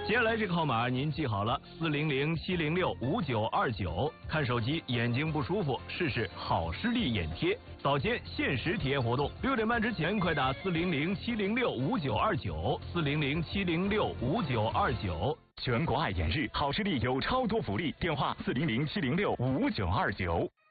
接下来这个号码您记好了，400-706-5929。看手机眼睛不舒服，试试好视力眼贴。早间限时体验活动，6点半之前快打400-706-5929，400-706-5929。 全国爱眼日，好视力有超多福利，电话400-706-5929。